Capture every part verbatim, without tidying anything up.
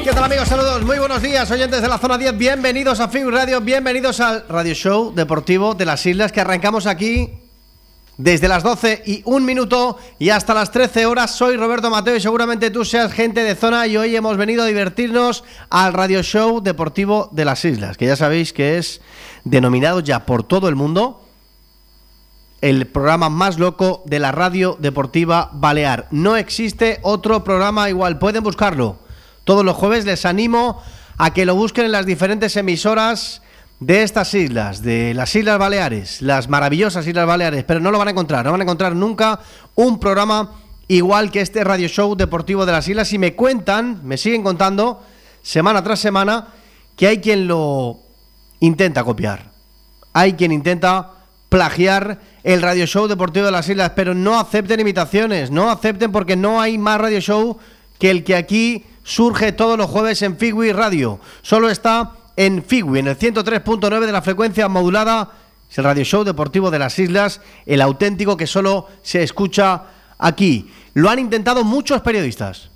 ¿Qué tal, amigos? Saludos, muy buenos días, oyentes de la zona diez. Bienvenidos a Figui Radio, bienvenidos al Radio Show Deportivo de las Islas, que arrancamos aquí desde las doce y un minuto y hasta las trece horas. Soy Roberto Mateo y seguramente tú seas gente de zona, y hoy hemos venido a divertirnos al Radio Show Deportivo de las Islas, que ya sabéis que es denominado ya por todo el mundo el programa más loco de la radio deportiva balear. No existe otro programa igual, pueden buscarlo. Todos los jueves les animo a que lo busquen en las diferentes emisoras de estas islas, de las Islas Baleares, las maravillosas Islas Baleares, pero no lo van a encontrar, no van a encontrar nunca un programa igual que este Radio Show Deportivo de las Islas. Y me cuentan, me siguen contando, semana tras semana, que hay quien lo intenta copiar, hay quien intenta plagiar el Radio Show Deportivo de las Islas, pero no acepten imitaciones, no acepten, porque no hay más Radio Show que el que aquí surge todos los jueves en Figui Radio. Solo está en Figui, en el ciento tres punto nueve de la frecuencia modulada. Es el Radio Show Deportivo de las Islas, el auténtico que solo se escucha aquí. Lo han intentado muchos periodistas.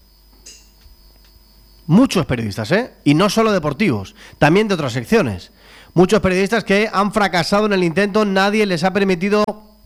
Muchos periodistas, ¿eh? Y no solo deportivos, también de otras secciones. Muchos periodistas que han fracasado en el intento. Nadie les ha permitido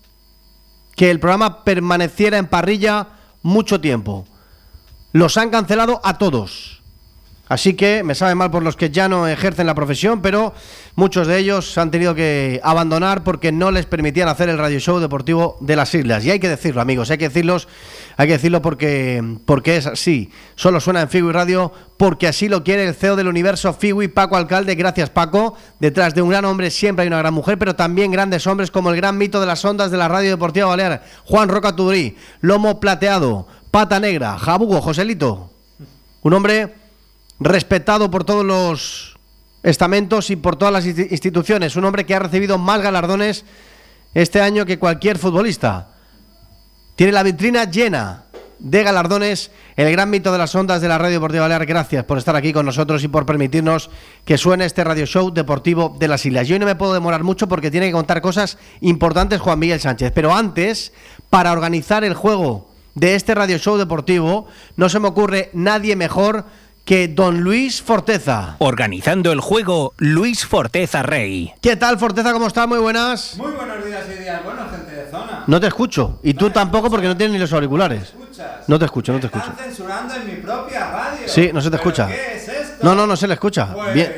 que el programa permaneciera en parrilla mucho tiempo. Los han cancelado a todos. Así que me sabe mal por los que ya no ejercen la profesión, pero muchos de ellos han tenido que abandonar porque no les permitían hacer el Radio Show Deportivo de las Islas. Y hay que decirlo, amigos, hay que decirlos, hay que decirlo porque, porque es así. Solo suena en Figui Radio porque así lo quiere el C E O del universo Figui, Paco Alcalde. Gracias, Paco. Detrás de un gran hombre siempre hay una gran mujer, pero también grandes hombres como el gran mito de las ondas de la radio deportiva balear, Juan Roca Tudurí, lomo plateado, pata negra, jabugo, Joselito. Un hombre respetado por todos los estamentos y por todas las instituciones. Un hombre que ha recibido más galardones este año que cualquier futbolista. Tiene la vitrina llena de galardones, el gran mito de las ondas de la radio deportiva balear. Gracias por estar aquí con nosotros y por permitirnos que suene este Radio Show Deportivo de las Islas. Yo hoy no me puedo demorar mucho porque tiene que contar cosas importantes Juan Miguel Sánchez, pero antes, para organizar el juego de este Radio Show Deportivo, no se me ocurre nadie mejor que don Luis Forteza. Organizando el juego, Luis Forteza Rey. ¿Qué tal, Forteza? ¿Cómo estás? Muy buenas. Muy buenos días y días buenos, gente de zona. No te escucho. Y tú tampoco, porque no tienes ni los auriculares. ¿Me escuchas? No te escucho, no te escucho. Me están censurando en mi propia radio. Sí, no se te ¿Pero escucha. qué es esto? No, no, no se le escucha. Fuera, Bien.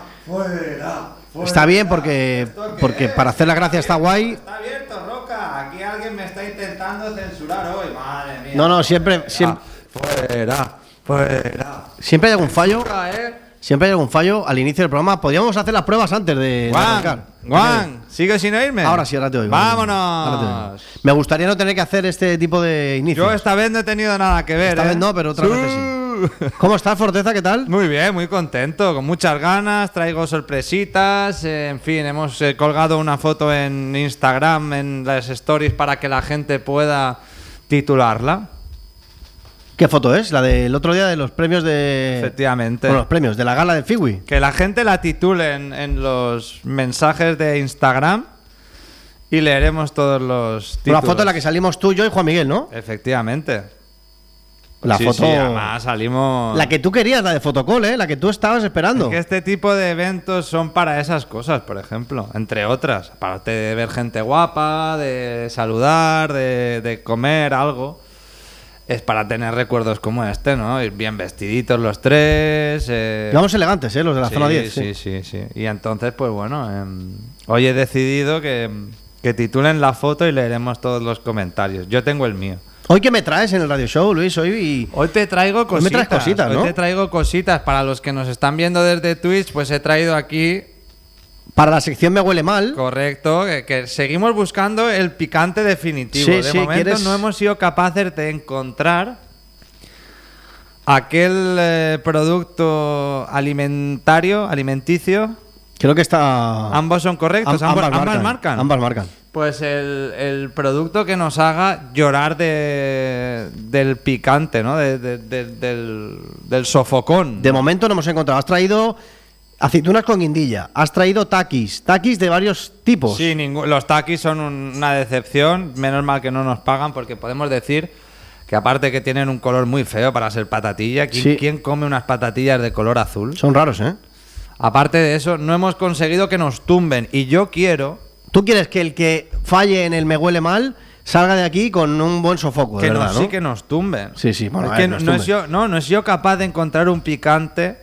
fuera, fuera. Está bien porque, porque para hacer la gracia está guay. Está abierto, Roca. Aquí alguien me está intentando censurar hoy. Madre mía. No, no, siempre, siempre, Fuera, fuera. siempre hay algún fallo. ¿eh? Siempre hay algún fallo al inicio del programa. Podríamos hacer las pruebas antes de, de arrancar. Juan, ¿sigues sin oírme? Ahora sí, ahora te oigo. Vámonos. Ahora te oigo. Me gustaría no tener que hacer este tipo de inicios. Yo esta vez no he tenido nada que ver. Esta ¿eh? vez no, pero otra Sí. vez sí. ¿Cómo estás, Forteza? ¿Qué tal? Muy bien, muy contento, con muchas ganas, traigo sorpresitas, eh, en fin, hemos eh, colgado una foto en Instagram, en las stories, para que la gente pueda titularla. ¿Qué foto es? La del otro día de los premios de... Efectivamente. Bueno, los premios de la gala del Figui. Que la gente la titule en, en los mensajes de Instagram y leeremos todos los títulos. La foto en la que salimos tú, yo y Juan Miguel, ¿no? Efectivamente. La sí, foto... sí, además salimos... La que tú querías, la de Fotocall, ¿eh? La que tú estabas esperando. Es que este tipo de eventos son para esas cosas, por ejemplo, entre otras. Aparte de ver gente guapa, de saludar, de, de comer algo, es para tener recuerdos como este, ¿no? Ir bien vestiditos los tres. Eh... Vamos elegantes, ¿eh? Los de la sí, zona diez. Sí, sí, sí, sí. Y entonces, pues bueno, eh, hoy he decidido que, que titulen la foto y leeremos todos los comentarios. Yo tengo el mío. ¿Hoy qué me traes en el Radio Show, Luis? Hoy y... Hoy te traigo cositas. Hoy me traes cositas, ¿no? Hoy te traigo cositas. Para los que nos están viendo desde Twitch, pues he traído aquí... Para la sección Me Huele Mal. Correcto, que, que seguimos buscando el picante definitivo. Sí, de sí, momento ¿quieres? no hemos sido capaces de encontrar aquel eh, producto alimentario, alimenticio. Creo que está... Ambos son correctos, Am- ambos, ambas, ambas marcan, marcan. Ambas marcan. Pues el, el producto que nos haga llorar de, del picante, ¿no? De, de- de- del, del sofocón. De momento no hemos encontrado. Has traído aceitunas con guindilla. Has traído taquis. Taquis de varios tipos. Sí, ningú- los taquis son un- una decepción. Menos mal que no nos pagan, porque podemos decir que aparte que tienen un color muy feo para ser patatilla. ¿Quién, Sí. ¿quién come unas patatillas de color azul? Son raros, ¿eh? Aparte de eso, no hemos conseguido que nos tumben. Y yo quiero ¿Tú quieres que el que falle en el me huele mal salga de aquí con un buen sofoco, de que verdad, nos, ¿no? sí que nos tumben. Sí, sí, bueno, Es a que ver, no, nos no es tumben. yo, no, no es yo capaz de encontrar un picante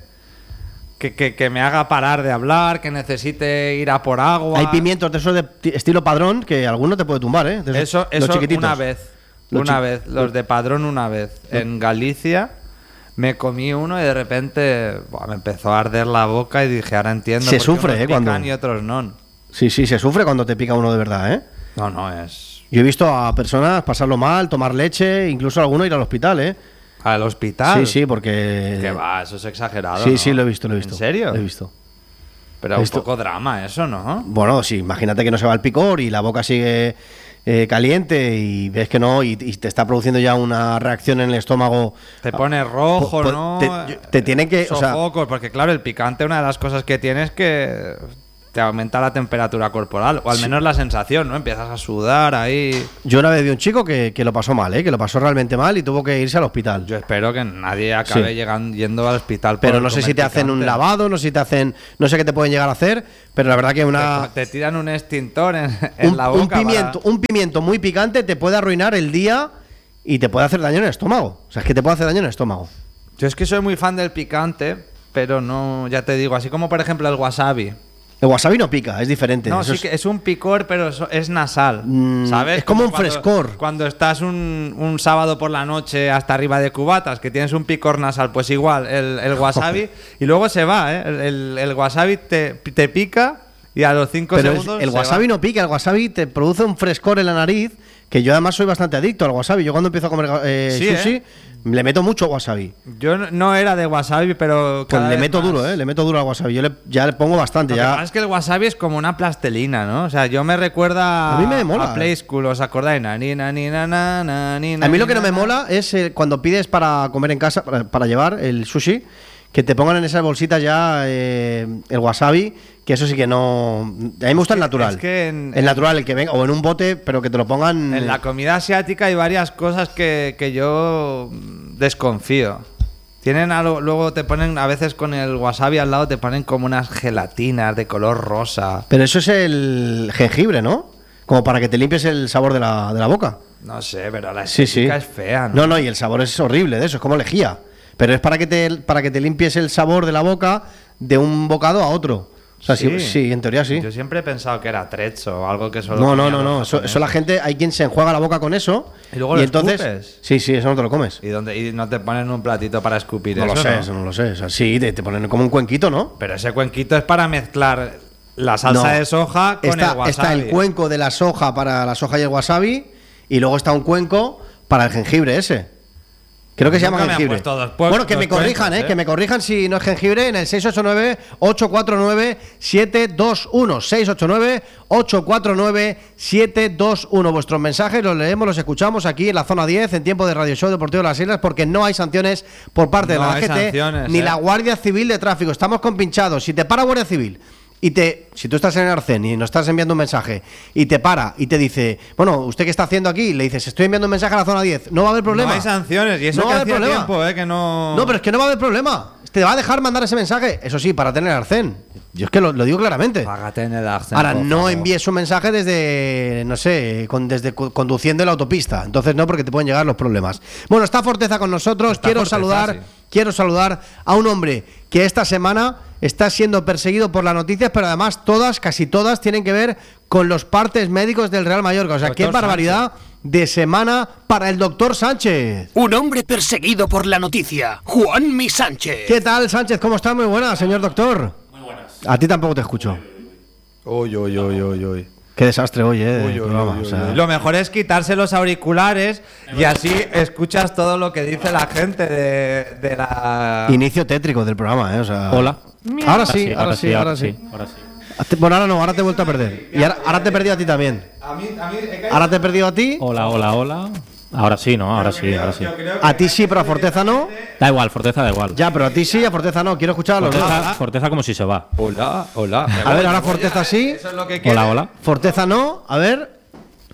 que, que, que me haga parar de hablar, que necesite ir a por agua. Hay pimientos de esos de ti- estilo padrón que alguno te puede tumbar, ¿eh? De esos- Eso, los eso chiquititos. una vez. Los Una chi- vez. Los de Padrón una vez. En Galicia me comí uno y de repente buah, me empezó a arder la boca y dije, ahora entiendo Se por qué sufre, unos ¿eh? Cuando- pican y otros no. Sí, sí, se sufre cuando te pica uno de verdad, ¿eh? No, no, es... Yo he visto a personas pasarlo mal, tomar leche, incluso alguno ir al hospital, ¿eh? Al hospital. Sí, sí, porque... Que va, eso es exagerado. Sí, ¿no? sí, lo he visto, lo he visto. ¿En serio? Lo he visto. Pero He un visto. poco drama eso, ¿no? Bueno, sí, imagínate que no se va el picor y la boca sigue eh, caliente y ves que no y, y te está produciendo ya una reacción en el estómago. Te pone rojo, Po- po- ¿no? te- te tienen que- o sea- Sofocos, porque claro, el picante, una de las cosas que tiene es que te aumenta la temperatura corporal, o al Sí. menos la sensación, ¿no? Empiezas a sudar ahí. Yo una vez vi un chico que, que lo pasó mal, ¿eh? Que lo pasó realmente mal y tuvo que irse al hospital. Yo espero que nadie acabe Sí. llegando, yendo al hospital. Pero por no sé comer si te hacen un picante. lavado, no sé si te hacen, no sé qué te pueden llegar a hacer, pero la verdad que una Te, te tiran un extintor en, en un, la un boca. pimiento, para- un pimiento muy picante te puede arruinar el día y te puede hacer daño en el estómago. O sea, es que te puede hacer daño en el estómago. Yo es que soy muy fan del picante, pero no, ya te digo, así como por ejemplo el wasabi. El wasabi no pica, es diferente. No, Eso sí es- que es un picor, pero eso es nasal. Mm, ¿Sabes? es como un cuando- frescor. Cuando estás un, un sábado por la noche hasta arriba de cubatas, que tienes un picor nasal, pues igual, el, el wasabi. Y luego se va, ¿eh? El, el- el wasabi te, te pica y a los cinco Pero es- segundos. el se wasabi va. no pica, el wasabi te produce un frescor en la nariz, que yo además soy bastante adicto al wasabi. Yo cuando empiezo a comer eh, Sí, sushi, ¿eh? le meto mucho wasabi. Yo no- no era de wasabi, pero. Pues cada le vez meto más. duro, ¿eh? Le meto duro al wasabi. Yo le, ya le pongo bastante. Lo que Ya. pasa es que el wasabi es como una plastelina, ¿no? O sea, yo me recuerda A mí me mola. a Play School, ¿os acordáis? Na, ni, na, ni, na, na, na, ni, na, A mí lo ni, que no na, me na. mola es eh, cuando pides para comer en casa, para, para llevar el sushi, que te pongan en esas bolsitas ya eh, el wasabi, que eso sí que no... A mí me gusta el natural. es que en- el natural, el que venga, o en un bote, pero que te lo pongan... En la comida asiática hay varias cosas que, que yo mm, desconfío. Tienen algo, luego te ponen, a veces con el wasabi al lado te ponen como unas gelatinas de color rosa. Pero eso es el jengibre, ¿no? Como para que te limpies el sabor de la, de la boca. No sé, pero la Sí, sí. estética es fea, ¿no? No, no, y el sabor es horrible de eso, es como lejía. Pero es para que te, para que te limpies el sabor de la boca de un bocado a otro. O sea, sí, sí, en teoría sí. Yo siempre he pensado que era trezzo o algo que solo. No, no, comían no, los no. Eso, japoneses. eso la gente, hay quien se enjuaga la boca con eso. Y luego lo entonces. escupes. Sí, sí, eso no te lo comes. ¿Y, dónde, y no te ponen un platito para escupir No eso, lo sé, ¿no? eso no lo sé. O sea, sí, te, te ponen como un cuenquito, ¿no? Pero ese cuenquito es para mezclar la salsa No. de soja con está, el wasabi. está el cuenco de la soja para la soja y el wasabi. Y luego está un cuenco para el jengibre ese. Creo que se llama Nunca me han jengibre. puesto dos pue- Bueno, que dos me corrijan, cuencos, ¿eh? ¿eh? Que me corrijan si no es jengibre en el seis ocho nueve, ocho cuatro nueve, siete dos uno. seis ocho nueve, ocho cuatro nueve, siete dos uno. Vuestros mensajes los leemos, los escuchamos aquí en la zona diez, en tiempo de Radio Show Deportivo de las Islas, porque no hay sanciones por parte de No la hay D G T sanciones, ni ¿eh? la Guardia Civil de Tráfico. Estamos compinchados. Si te para Guardia Civil y te, si tú estás en el Arcén y nos estás enviando un mensaje y te para y te dice, bueno, ¿usted qué está haciendo aquí? Le dices, estoy enviando un mensaje a la zona diez. No va a haber problema. No hay sanciones y eso No que va a haber hacía problema. tiempo, ¿eh? Que no... No, pero es que no va a haber problema. Te va a dejar mandar ese mensaje. Eso sí, para tener Arcén. Yo es que lo, lo digo claramente. Págate en el Arcén, Ahora, por no favor. envíes un mensaje desde, no sé, con, desde cu- conduciendo en la autopista. Entonces no, porque te pueden llegar los problemas. Bueno, está Forteza con nosotros. Está quiero Forteza, saludar, sí. quiero saludar a un hombre que esta semana está siendo perseguido por las noticias, pero además todas, casi todas, tienen que ver con los partes médicos del Real Mallorca. O sea, Doctor qué barbaridad de semana para el doctor Sánchez. Un hombre perseguido por la noticia, Juanmi Sánchez. ¿Qué tal, Sánchez? ¿Cómo está? Muy buena, señor doctor. Muy buenas. A ti tampoco te escucho. Uy, uy, uy, uy, uy. Qué desastre hoy, eh. de Uy, uy, programa, uy, o uy, sea. uy. Lo mejor es quitarse los auriculares y así escuchas todo lo que dice la gente de, de la... Inicio tétrico del programa, ¿eh? O sea, Hola. Ahora sí, ahora sí, ahora sí. ahora sí. Bueno, ahora no, ahora te he vuelto a perder. Y ahora, ahora te he perdido a ti también. A mí, a mí, he caído- Ahora te he perdido a ti. Hola, hola, hola. Ahora sí, ¿no? Ahora sí, ahora sí. Yo creo que A ti sí, pero a Forteza no. Da igual, Forteza da igual. Ya, pero a ti sí, a Forteza no. Quiero escuchar a los dos. Forteza, Forteza como si se va. Hola, hola. A ver, ahora Forteza sí. Eso es lo que quiere. Hola, hola. Forteza no. A ver. A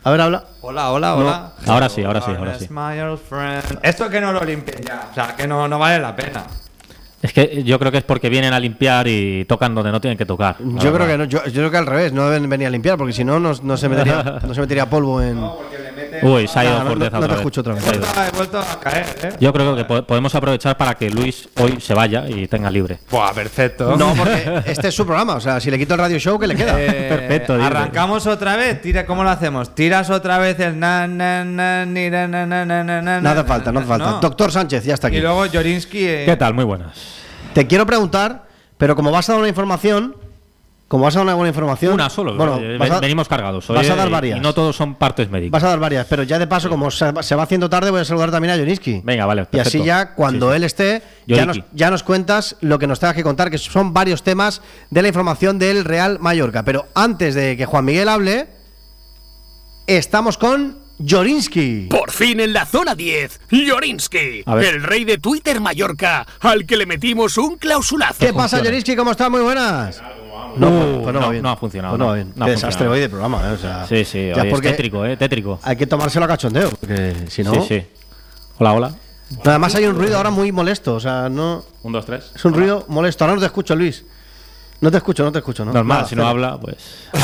A ver, habla. Hola, hola, hola. Ahora sí, ahora sí, ahora sí. My old friend. Esto que no lo limpien ya. O sea, que no, no vale la pena. Es que yo creo que es porque vienen a limpiar y tocan donde no tienen que tocar. Yo creo que no, yo, yo creo que al revés, no deben venir a limpiar, porque si no, no, no se metería, no se metería polvo en. No, porque le meten. Uy, se ha ido Ah, no, Forteza no te otra vez. escucho otra vez. Se ha ido. He vuelto a caer, ¿eh? Yo creo que po- podemos aprovechar para que Luis hoy se vaya y tenga libre. Buah, perfecto. No, porque este es su programa, o sea, si le quito el radio show, ¿qué le queda? Eh, Perfecto, dime. Arrancamos otra vez. Tira, ¿cómo lo hacemos? Tiras otra vez el na na na ni na na na na na na. No hace falta, no hace falta. No. Doctor Sánchez, ya está aquí. Y luego Jorinsky. eh, ¿Qué tal? Muy buenas. Te quiero preguntar, pero como vas a dar una información, como vas a dar una buena información. Una solo. Bueno, eh, vas a, venimos cargados. vas hoy, a dar eh, varias. Y no todos son partes médicas. vas a dar varias, pero ya de paso, como se va se va haciendo tarde, voy a saludar también a Joniski. Venga, vale, Y perfecto. así ya, cuando Sí, sí. él esté, ya nos, Yoriki. ya nos cuentas lo que nos tengas que contar, que son varios temas de la información del Real Mallorca. Pero antes de que Juan Miguel hable, estamos con Jorinsky. Por fin en la zona diez, Jorinsky, A ver. el rey de Twitter Mallorca, al que le metimos un clausulazo. ¿Qué pasa, funciona. Jorinsky? ¿Cómo estás? Muy buenas. No, Uh, pues no, va no, bien. no ha funcionado, Pues no no. va bien. No ha Qué desastre funcionado. hoy de programa, ¿eh? O sea, Sí, sí, ya hoy es porque tétrico, ¿eh? Tétrico. hay que tomárselo a cachondeo, porque si no. Sí, sí. Hola, hola. Además hay un ruido ahora muy molesto, o sea, no. Un, dos, tres. Es un ruido molesto. Ahora no te escucho, Luis. No te escucho, no te escucho, ¿no? Normal, Nada, si no cero. habla, pues.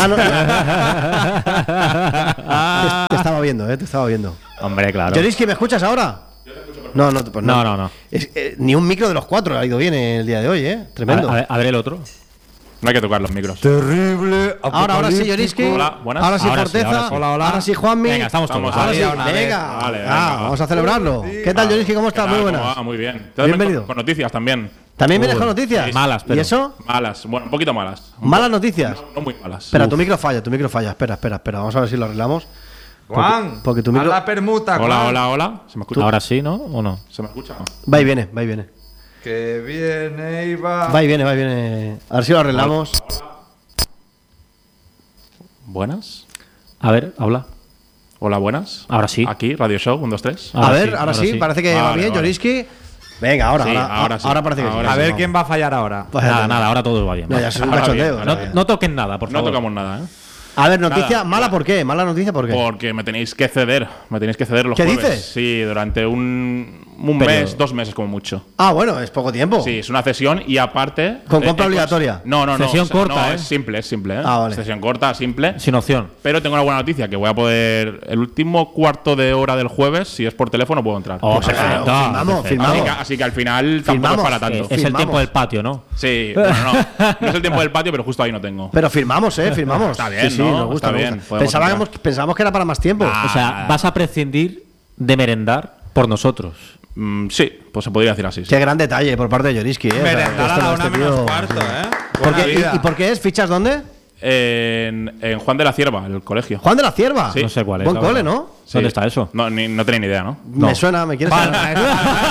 Ah, no. te, te estaba viendo, eh, te estaba viendo. Hombre, claro. Jorinsky, ¿me escuchas ahora? No, no, pues no. No, no, no. Es- eh, ni un micro de los cuatro ha ido bien el día de hoy, ¿eh? Tremendo. A, a ver, a ver el otro. No hay que tocar los micros. Terrible. Ahora, ahora sí, Jorinsky. Hola, buenas. Ahora sí, Ahora sí, Forteza. ahora sí. Hola, hola. Ahora sí, Juanmi. Venga, estamos todos. Vamos Ahora ahí sí, a una vez. venga. Vale, Ah, venga, vamos va. a celebrarlo. ¿Qué tal, Jorinsky? ¿Cómo ¿Qué estás? tal? Muy ¿Cómo buenas. va? Muy bien. Te Bienvenido. Con, con noticias también. ¿También vienes Uy, con noticias? sí, malas, pero- ¿Y eso? Malas. Bueno, un poquito malas. Un ¿Malas noticias? poco- No muy malas. Espera, tu micro falla, tu micro falla. Espera, espera, espera. Vamos a ver si lo arreglamos. Juan, porque tu haz micro- la permuta, Hola, Juan. hola, hola. ¿Se me escucha? Ahora sí, ¿no? ¿O no? ¿Se me escucha? Va y viene, va y viene. Que viene y va. Va y viene, va y viene. A ver si lo arreglamos. ¿Buenas? A ver, habla. Hola, buenas. Ahora sí. Aquí, Radio Show, un, dos, tres. A Ahora ver, sí, ahora, ahora sí, sí. parece que va Vale, bien, vale. Jorinsky. Venga, ahora, Sí, ahora, ahora sí. ahora parece que Ahora sí. A ver sí. quién va a fallar ahora. Pues, Nada, eh, nada, ahora todo va bien. no, ya es un Ahora cachondeo. bien, o No, sea. no toquen nada, por No favor. tocamos nada, ¿eh? A ver, noticia Nada. mala, ¿por qué? Mala noticia, ¿por qué? Porque me tenéis que ceder. Me tenéis que ceder los ¿Qué jueves. dices? Sí, durante un, un Pero- mes, dos meses como mucho. Ah, bueno, es poco tiempo. Sí, es una cesión y aparte. ¿Con compra eh, obligatoria? No, no, no. Cesión o sea, corta, no, ¿eh? es simple, es simple. ¿eh? Ah, vale. Cesión corta, simple. Sin opción. Pero tengo una buena noticia, que voy a poder. El último cuarto de hora del jueves, si es por teléfono, puedo entrar. Oh, O sea, perfecto. Filmamos, perfecto. filmamos. así, que, así que al final tampoco Filmamos. es para Eh, tanto. es el Filmamos. tiempo del patio, ¿no? Sí, bueno, no. No es el tiempo del patio, pero justo ahí no tengo. Pero firmamos, ¿eh? Firmamos. Está bien, sí, sí, ¿no? nos gusta, Está nos bien, gusta. podemos Pensábamos, entrar. pensábamos que era para más tiempo. Ah, O sea, vas a prescindir de merendar por nosotros. Mm, sí, pues se podría decir así. sí. Qué gran detalle por parte de Jorinsky, ¿eh? O sea, Merendar a esto- la este una menos tío- cuarto, ¿eh? ¿Por Buena qué? ¿Y, vida. y por qué es? ¿Fichas dónde? En, en Juan de la Cierva, el colegio. Juan de la Cierva. Sí. No sé cuál es. Buen la cole, verdad. ¿no? Sí. ¿Dónde está eso? No, ni- no tenía ni idea, ¿no? Me suena, me quieres Palma, sonar. es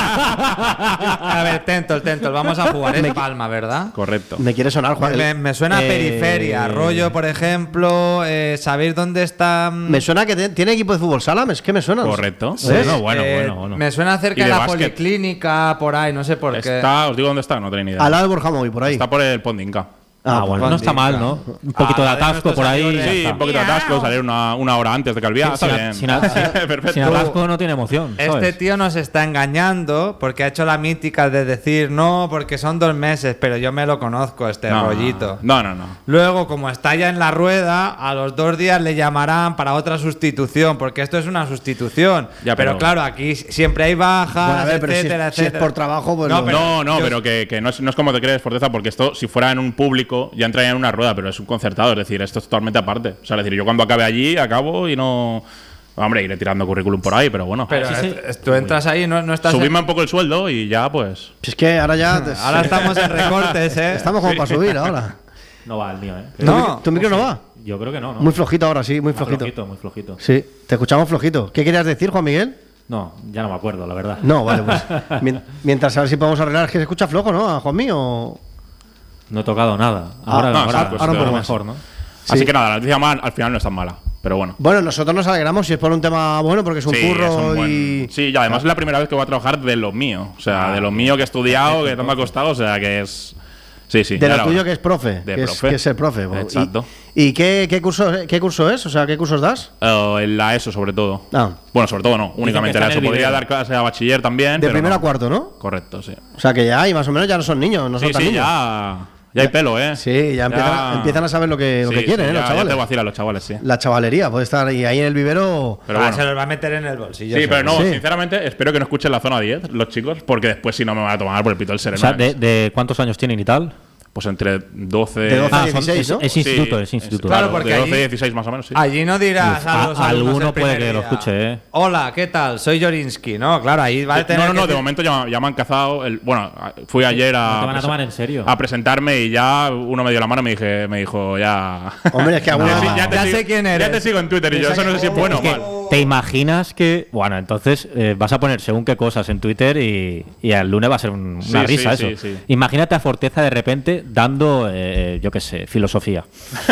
Palma. A ver, Tentol, Tentol, vamos a jugar. Es Palma, ¿verdad? Correcto. Me quiere sonar, Juan. Me, me suena a Eh, periferia, rollo, por ejemplo, eh, ¿sabéis dónde está? mm, Me suena que te- tiene equipo de fútbol sala, es que me suena. Correcto. ¿Sí? Bueno, bueno, eh, bueno, bueno. Me suena cerca Y de, de la básquet. policlínica, por ahí, no sé por qué. Está, os digo dónde está, no tenía ni idea. Al lado de Borja Moy, por ahí. Está por el Pondinca. Ah, pues bueno, no está mal, ¿no? Un poquito Ah, de la de atasco por ahí. nuestros ya Sí, está. un poquito de atasco, salir una, una hora antes de que Calviá. Sin, Está sin, bien. sin, sin- Perfecto. sin atasco no tiene emoción. Este ¿sabes? tío nos está engañando porque ha hecho la mítica de decir no, porque son dos meses, pero yo me lo conozco, este No, rollito. No, no, no. Luego, como está ya en la rueda, a los dos días le llamarán para otra sustitución, porque esto es una sustitución. Ya, pero, pero- claro, aquí siempre hay bajas, Bueno, a ver, pero si- etcétera, si es etcétera. por trabajo, pues No, no. pero No, no, yo- pero que, que no, es, no es como te crees, Forteza, porque esto, si fuera en un público, ya entraría en una rueda, pero es un concertado, es decir, esto es totalmente aparte. O sea, es decir, yo cuando acabe allí, acabo y no. Hombre, iré tirando currículum por ahí, pero bueno. Pero Sí, sí. es- tú entras ahí y no, no estás. en- Subidme un poco el sueldo y ya, pues. Si es que ahora ya. Ahora estamos en recortes, ¿eh? Estamos como para subir ahora. No va el mío, ¿eh? ¿Tu No. micro- ¿Tu micro no va? Yo creo que no, ¿no? Muy flojito ahora, sí, muy Muy flojito. flojito, muy flojito. Sí, te escuchamos flojito. ¿Qué querías decir, Juan Miguel? No, ya no me acuerdo, la verdad. No, vale, pues. mien- mientras a ver si podemos arreglar, es que se escucha flojo, ¿no? A Juan mío. No he tocado nada. Ahora, no, ahora, sí, pues ahora te un poco lo mejor, ¿no? Sí. Así que nada, la noticia mal, al final no es tan mala, pero bueno. Bueno, nosotros nos alegramos si es por un tema bueno, porque es un Sí, curro es un buen- y. sí, y además es la primera vez que voy a trabajar de lo mío. O sea, de lo mío que he estudiado, que tanto me ha costado. O sea, que es. Sí, sí. De ya lo era tuyo hora. que es profe. De que, profe. Es, que es ser profe. ¿Y- Exacto. ¿Y, qué, qué, curso, qué curso es? O sea, ¿qué cursos das? Eh, en la ESO, sobre todo. Ah. Bueno, sobre todo no, únicamente está la en ESO. el Podría video. dar clase a bachiller también. De pero primero no. a cuarto, ¿no? Correcto, sí. O sea, que ya, y más o menos ya no son niños, no son Sí, tan sí, niños. ya. Ya hay pelo, ¿eh? Sí, ya empiezan, a, empiezan a saber lo que, lo Sí, que quieren, sí, ¿eh? ya, Los ya chavales. te vacilan los chavales, sí. La chavalería puede estar ahí, ahí en el vivero. Pero Ah, bueno. se los va a meter en el bolsillo. Sí, pero no, Sí. sinceramente, espero que no escuchen la zona diez, los chicos, porque después si no me van a tomar por el pito del O sereno. sea, de, de cuántos años tienen y tal? Pues entre doce... De doce a Ah, son- dieciséis, es, ¿no? es instituto, es instituto. Claro, Claro, porque de doce a allí- dieciséis más o menos, sí. Allí no dirás Uf, a los a- alumnos alguno el puede primer que lo día, escuche, ¿eh? Hola, ¿qué tal? Soy Jorinsky, ¿no? Claro, ahí va a tener No, no, no, que de te- momento ya, ya me han cazado. El, bueno, fui ayer a. No te van a presen- tomar en serio. A presentarme y ya uno me dio la mano y me, dije, me dijo, ya. Hombre, es que alguna- Sí, ya te Ya sigo- sé quién Ya eres. te sigo en Twitter y yo eso no sé si es bueno o Es que mal. te imaginas que. Bueno, entonces eh, vas a poner según qué cosas en Twitter y, y el lunes va a ser un- Sí, una sí, risa sí, eso. sí. Imagínate a Forteza de repente dando, eh, yo qué sé, filosofía.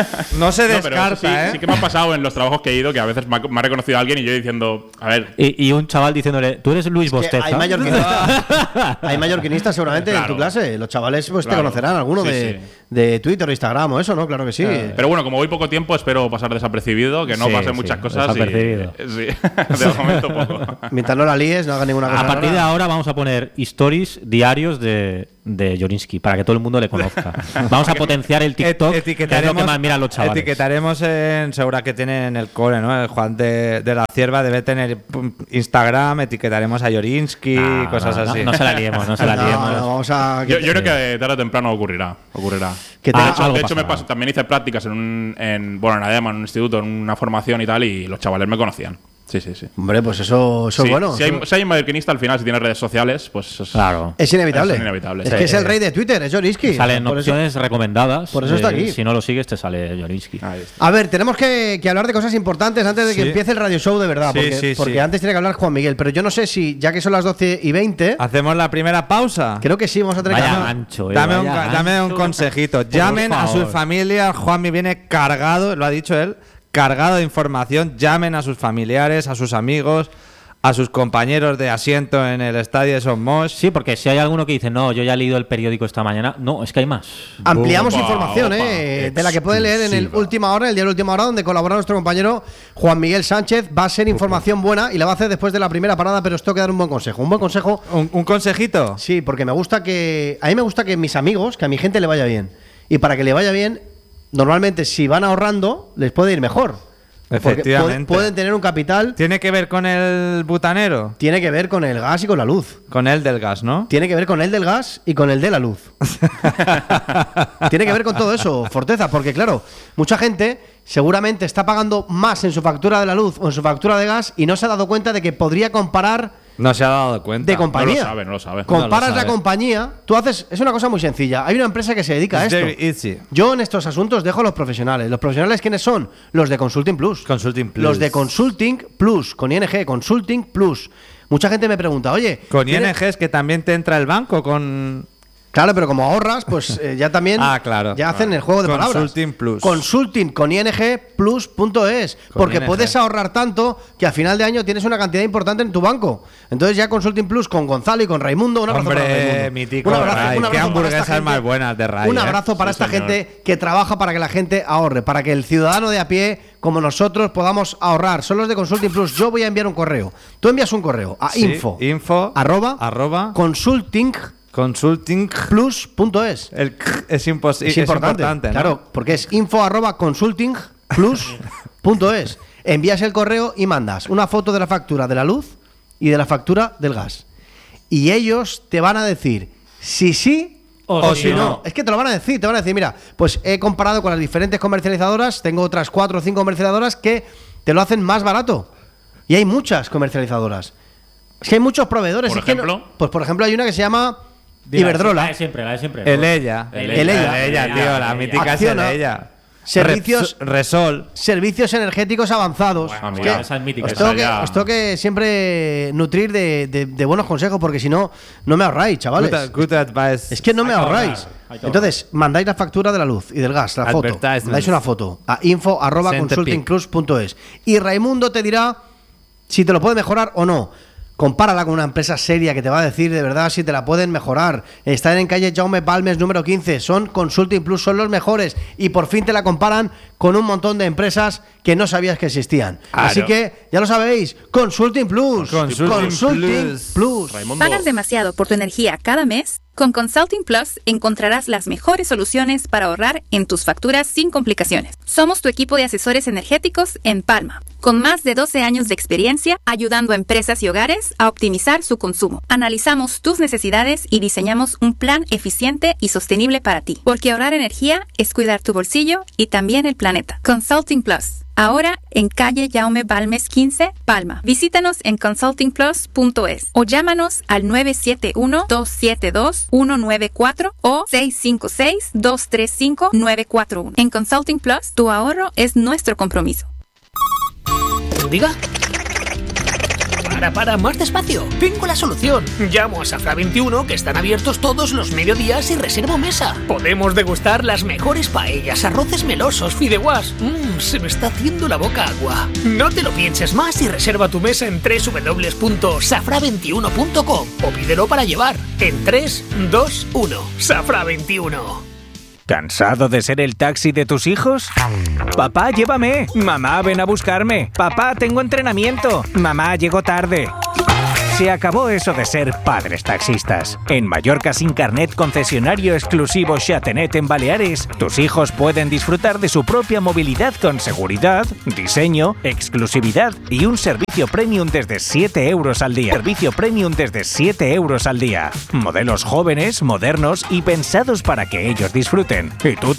No se No, pero descarta, sí, ¿eh? sí que me ha pasado en los trabajos que he ido que a veces me ha, me ha reconocido alguien y yo diciendo, a ver. Y, y un chaval diciéndole, tú eres Luis Que Bosteza. hay mallorquinistas, hay mallorquinistas seguramente en Claro. tu clase. Los chavales pues Claro. te conocerán, alguno Sí, de, sí. de Twitter o Instagram o eso, ¿no? Claro que sí. Pero bueno, como voy poco tiempo, espero pasar desapercibido, que no Sí, pasen sí, muchas cosas. y- desapercibido. sí, de momento poco. Mientras no la líes, no hagas ninguna cosa A partir de rara. ahora vamos a poner stories diarios de, de Jorinsky para que todo el mundo le conozca. Vamos a potenciar el TikTok, Et- que es lo que más miran los chavales. Etiquetaremos en segura que tiene en el cole, ¿no? El Juan de, de la Cierva debe tener pum, Instagram, etiquetaremos a Jorinsky, No, cosas no, no, así. No, se la liemos, no se la No, liemos. no, vamos a. Yo, yo creo que tarde o temprano ocurrirá. ocurrirá. Que te- de Ah, hecho, algo de hecho me pasará. pas- también hice prácticas en un, en, bueno, en ADEMA, en un instituto, en una formación y tal, y los chavales me conocían. Sí, sí, sí. Hombre, pues eso, eso Sí, es bueno. Si hay, Eso- si hay un mallorquinista al final, si tiene redes sociales, pues es, Claro. es inevitable. Es inevitable. Es Sí. que es el rey de Twitter, es Jorinsky. Salen Por eso- opciones recomendadas. por eso está eh, aquí. Si no lo sigues, te sale Jorinsky. Ahí está. A ver, tenemos que, que hablar de cosas importantes antes de que Sí. empiece el radio show de verdad. Sí, porque sí, porque sí. antes tiene que hablar Juan Miguel. Pero yo no sé si, ya que son las doce y veinte, ¿Hacemos la primera pausa? creo que sí, vamos a tener Vaya que. gancho, eh, Dame, un, vaya ca- dame un gancho. consejito. Por Llamen a favor. sus familias. Juanmi viene cargado, lo ha dicho él, cargado de información. Llamen a sus familiares, a sus amigos, a sus compañeros de asiento en el estadio de Somos. Sí, porque si hay alguno que dice, no, yo ya he leído el periódico esta mañana, no, es que hay más. Ampliamos Opa, información, opa, eh, de la que pueden leer en el exclusiva. Última Hora, el diario Última Hora, donde colabora nuestro compañero Juan Miguel Sánchez. Va a ser información buena y la va a hacer después de la primera parada, pero os tengo que dar un buen consejo. Un buen consejo, ¿Un, un consejito? sí, porque me gusta que. A mí me gusta que mis amigos, que a mi gente le vaya bien. Y para que le vaya bien, normalmente si van ahorrando, les puede ir mejor. Porque Efectivamente. pueden- pueden tener un capital. ¿Tiene que ver con el butanero? Tiene que ver con el gas y con la luz. Con el del gas, ¿no? Tiene que ver con el del gas y con el de la luz. Tiene que ver con todo eso, Forteza, porque claro, mucha gente seguramente está pagando más en su factura de la luz o en su factura de gas y no se ha dado cuenta de que podría comparar No se ha dado cuenta. de compañía. No lo sabe, no lo sabe. Comparas No lo la sabe. compañía, tú haces, es una cosa muy sencilla. Hay una empresa que se dedica a It's esto. very easy. Yo en estos asuntos dejo a los profesionales. ¿Los profesionales quiénes son? Los de Consulting Plus. Consulting Plus. Los de Consulting Plus, con I N G, Consulting Plus. Mucha gente me pregunta, oye, Con ¿tienes- I N G es que también te entra el banco con... Claro, pero como ahorras, pues eh, ya también Ah, claro. ya hacen Vale. el juego de palabras. Consulting Plus. Consulting con I N G plus punto es. Porque I N G. puedes ahorrar tanto que a final de año tienes una cantidad importante en tu banco. Entonces ya Consulting Plus con Gonzalo y con Raimundo. Un abrazo para Hombre, Raimundo. mítico. Un abrazo, Ray. un Qué abrazo para hamburguesas esta gente. más buenas de Ray, Un ¿eh? abrazo para Sí, esta señor. gente que trabaja para que la gente ahorre, para que el ciudadano de a pie, como nosotros, podamos ahorrar. Son los de Consulting Plus. Yo voy a enviar un correo. Tú envías un correo a Sí, info, info, arroba, arroba, consulting consulting. plus punto es. El k es, impos- Es importante, ¿no? claro, porque es info arroba consulting plus punto es. Envías el correo y mandas una foto de la factura de la luz y de la factura del gas. Y ellos te van a decir si sí O o, si si no. no. Es que te lo van a decir, te van a decir, mira, pues he comparado con las diferentes comercializadoras, tengo otras cuatro o cinco comercializadoras que te lo hacen más barato. Y hay muchas comercializadoras. Es que hay muchos proveedores. ¿Por es que no- ejemplo? pues por ejemplo hay una que se llama Dila, Iberdrola. La de siempre, la de siempre. El ella. El ella. El ella, El tío. ella. La El mítica es Acciona. el ella. Servicios- Res- Resol. Servicios energéticos avanzados. Bueno, Es mira, que esa es mítica. os, tengo Esa que, ya- os tengo que siempre nutrir de, de- de buenos consejos porque si no, no me ahorráis, chavales. Good, good advice. Es que no me Hay que ahorráis. ahorrar, hay que Entonces, mandáis la factura de la luz y del gas, la foto. Advertisements. Mandáis una foto a info arroba Centipede. consulting plus punto es. Y Raimundo te dirá si te lo puede mejorar o no. compárala con una empresa seria que te va a decir de verdad si te la pueden mejorar. Están en calle Jaume Balmes número quince, son Consulting Plus, son los mejores y por fin te la comparan con un montón de empresas que no sabías que existían. Claro. Así que, ya lo sabéis, Consulting Plus. Consulting Consulting Plus. Plus. Raimundo. ¿Pagas demasiado por tu energía cada mes? Con Consulting Plus encontrarás las mejores soluciones para ahorrar en tus facturas sin complicaciones. Somos tu equipo de asesores energéticos en Palma, con más de doce años de experiencia ayudando a empresas y hogares a optimizar su consumo. Analizamos tus necesidades y diseñamos un plan eficiente y sostenible para ti, porque ahorrar energía es cuidar tu bolsillo y también el planeta. Consulting Plus. Ahora en calle Jaume Balmes quince, Palma. Visítanos en consulting plus punto es o llámanos al nueve siete uno, dos siete dos, uno nueve cuatro o seis cinco seis, dos tres cinco, nueve cuatro uno. En Consulting Plus, tu ahorro es nuestro compromiso. ¿Diga? Para, para, más despacio. Tengo la solución. Llamo a Safra veintiuno, que están abiertos todos los mediodías y reservo mesa. Podemos degustar las mejores paellas, arroces melosos, fideuás. Mmm, se me está haciendo la boca agua. No te lo pienses más y reserva tu mesa en doble u doble u doble u punto safra veintiuno punto com o pídelo para llevar en tres, dos, uno. Safra veintiuno. ¿Cansado de ser el taxi de tus hijos? Papá, llévame. Mamá, ven a buscarme. Papá, tengo entrenamiento. Mamá, llego tarde. Se acabó eso de ser padres taxistas. En Mallorca sin carnet, concesionario exclusivo Xatenet en Baleares, tus hijos pueden disfrutar de su propia movilidad con seguridad, diseño, exclusividad y un servicio premium desde siete euros al día. Servicio premium desde siete euros al día. Modelos jóvenes, modernos y pensados para que ellos disfruten. Y tú